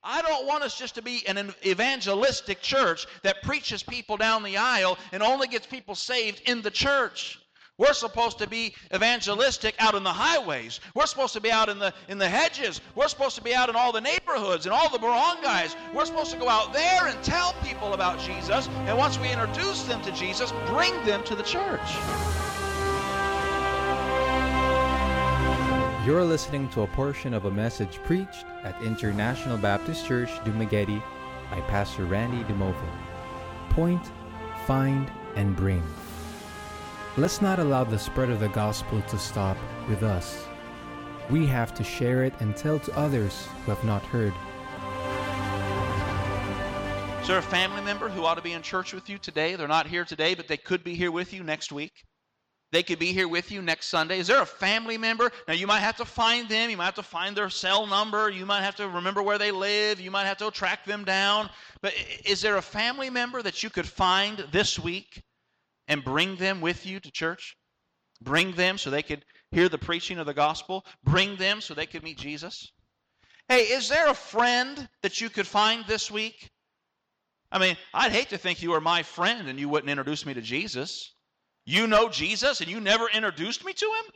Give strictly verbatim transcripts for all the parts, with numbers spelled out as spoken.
I don't want us just to be an evangelistic church that preaches people down the aisle and only gets people saved in the church. We're supposed to be evangelistic out in the highways. We're supposed to be out in the in the hedges. We're supposed to be out in all the neighborhoods and all the barangays. We're supposed to go out there and tell people about Jesus. And once we introduce them to Jesus, bring them to the church. You're listening to a portion of a message preached at International Baptist Church, Dumaguete by Pastor Randy DeMovo. Point, find, and bring. Let's not allow the spread of the gospel to stop with us. We have to share it and tell to others who have not heard. Is there a family member who ought to be in church with you today? They're not here today, but they could be here with you next week. They could be here with you next Sunday. Is there a family member? Now, you might have to find them. You might have to find their cell number. You might have to remember where they live. You might have to track them down. But is there a family member that you could find this week and bring them with you to church? Bring them so they could hear the preaching of the gospel. Bring them so they could meet Jesus. Hey, is there a friend that you could find this week? I mean, I'd hate to think you were my friend and you wouldn't introduce me to Jesus. You know Jesus and you never introduced me to him?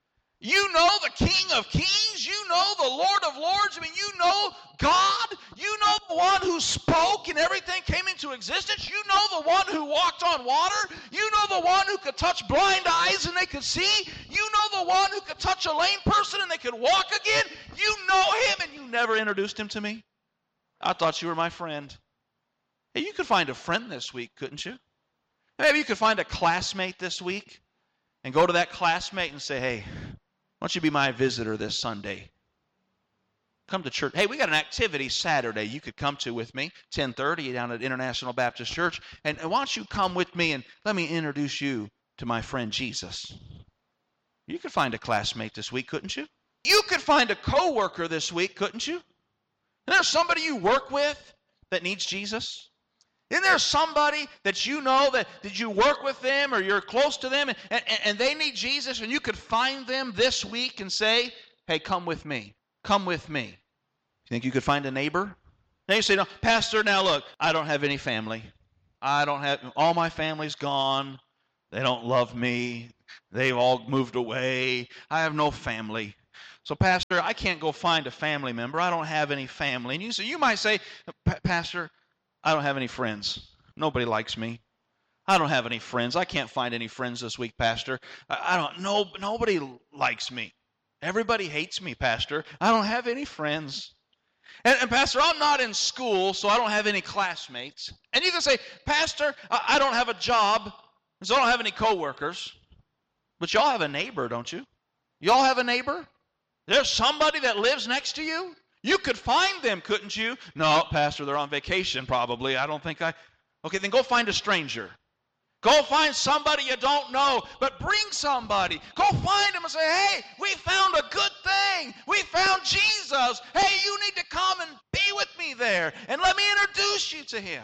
You know the King of Kings. You know the Lord of Lords. I mean, you know God. You know the one who spoke and everything came into existence. You know the one who walked on water. You know the one who could touch blind eyes and they could see. You know the one who could touch a lame person and they could walk again. You know him and you never introduced him to me. I thought you were my friend. Hey, you could find a friend this week, couldn't you? Maybe you could find a classmate this week and go to that classmate and say, hey, why don't you be my visitor this Sunday? Come to church. Hey, we got an activity Saturday you could come to with me, ten thirty down at International Baptist Church. And why don't you come with me and let me introduce you to my friend Jesus? You could find a classmate this week, couldn't you? You could find a coworker this week, couldn't you? And there's somebody you work with that needs Jesus. Isn't there somebody that you know that, that you work with them or you're close to them and, and, and they need Jesus and you could find them this week and say, hey, come with me. Come with me. You think you could find a neighbor? Now you say, no, Pastor, now look, I don't have any family. I don't have, all my family's gone. They don't love me. They've all moved away. I have no family. So, Pastor, I can't go find a family member. I don't have any family. And you, so you might say, Pastor, I don't have any friends. Nobody likes me. I don't have any friends. I can't find any friends this week, Pastor. I, I don't no nobody likes me. Everybody hates me, Pastor. I don't have any friends. And, and Pastor, I'm not in school, so I don't have any classmates. And you can say, Pastor, I, I don't have a job, so I don't have any coworkers. But y'all have a neighbor, don't you? Y'all have a neighbor? There's somebody that lives next to you? You could find them, couldn't you? No, Pastor, they're on vacation probably. I don't think I... Okay, then go find a stranger. Go find somebody you don't know, but bring somebody. Go find them and say, hey, we found a good thing. We found Jesus. Hey, you need to come and be with me there, and let me introduce you to him.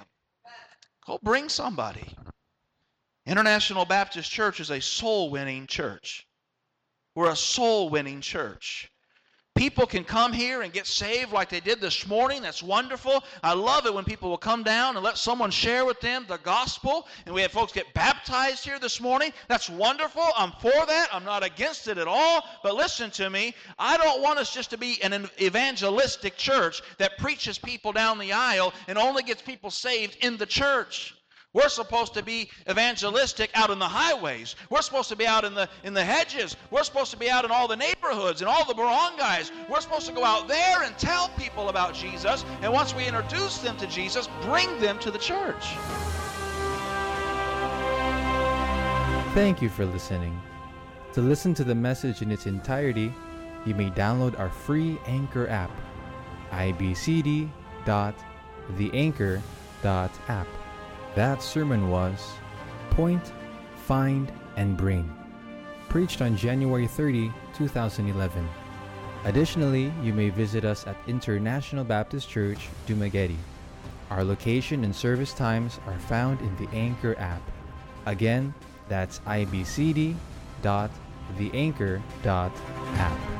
Go bring somebody. International Baptist Church is a soul-winning church. We're a soul-winning church. People can come here and get saved like they did this morning. That's wonderful. I love it when people will come down and let someone share with them the gospel. And we had folks get baptized here this morning. That's wonderful. I'm for that. I'm not against it at all. But listen to me. I don't want us just to be an evangelistic church that preaches people down the aisle and only gets people saved in the church. We're supposed to be evangelistic out in the highways. We're supposed to be out in the in the hedges. We're supposed to be out in all the neighborhoods and all the barangays. We're supposed to go out there and tell people about Jesus. And once we introduce them to Jesus, bring them to the church. Thank you for listening. To listen to the message in its entirety, you may download our free Anchor app, i b c d dot the anchor dot app. That sermon was Point, Find, and Bring, preached on January thirtieth, twenty eleven. Additionally, you may visit us at International Baptist Church, Dumaguete. Our location and service times are found in the Anchor app. Again, that's i b c d dot the anchor dot app.